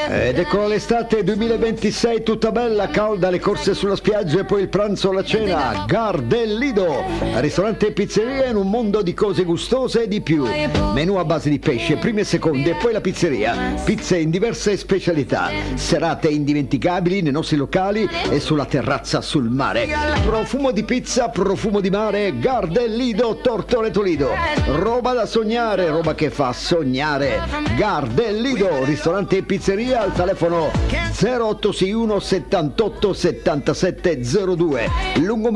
Ed ecco l'estate 2026 tutta bella, calda, le corse sulla spiaggia e poi il pranzo o la cena. Gardellido, ristorante e pizzeria in un mondo di cose gustose e di più. Menù a base di pesce, prime e seconde, e poi la pizzeria. Pizze in diverse specialità. Serate indimenticabili nei nostri locali e sulla terrazza sul mare. Profumo di pizza, profumo di mare. Gardellido, Tortoreto Lido. Roba da sognare, roba che fa sognare. Gardellido, ristorante e pizzeria, al telefono 0861 78 77 02.